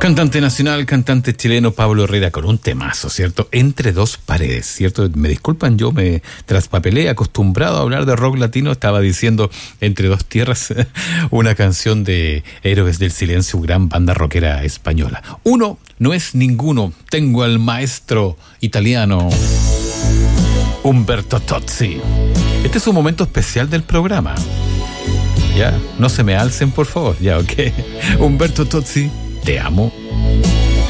Cantante nacional, cantante chileno Pablo Herrera con un temazo, ¿cierto? Entre dos paredes, ¿cierto? Me disculpan, yo me traspapelé, acostumbrado a hablar de rock latino, estaba diciendo Entre dos tierras, una canción de Héroes del Silencio, gran banda rockera española. Uno no es ninguno, tengo al maestro italiano Umberto Tozzi. Este es un momento especial del programa. Ya, no se me alcen, por favor, ya, ok. Umberto Tozzi, te amo